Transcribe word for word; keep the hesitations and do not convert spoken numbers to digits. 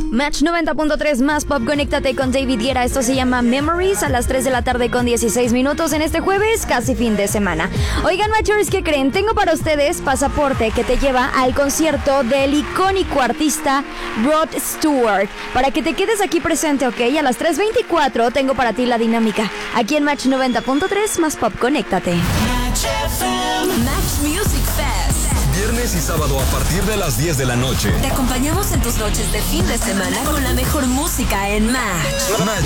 Match noventa punto tres más Pop, conéctate con David Guetta. Esto se llama Memories a las tres de la tarde con dieciséis minutos en este jueves, casi fin de semana. Oigan, Matchers, ¿qué creen? Tengo para ustedes pasaporte que te lleva al concierto del icónico artista Rod Stewart. Para que te quedes aquí presente, ¿ok? A las tres veinticuatro tengo para ti la dinámica. Aquí en Match noventa punto tres más Pop, conéctate. Match F M. Match Music Fest. Viernes y sábado a partir de las diez de la noche. Te acompañamos en tus noches de fin de semana con la mejor música en Match. Match